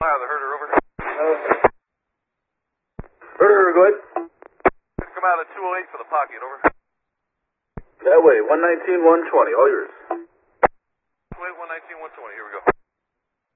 The herder, over. Herder, go ahead. Come out at 208 for the pocket, over. That way, 119, 120, all yours. 208, 119, 120, here.